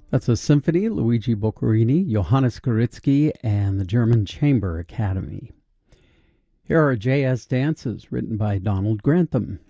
That's a symphony, Luigi Boccherini, Johannes Koritsky, and the German Chamber Academy. Here are jazz dances written by Donald Grantham.